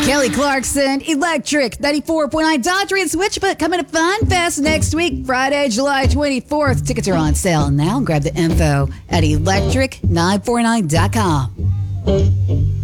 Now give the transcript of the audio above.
Kelly Clarkson, Electric, 94.9 Dodgery and Switchfoot coming to Fun Fest next week, Friday, July 24th. Tickets are on sale now. Grab the info at electric949.com.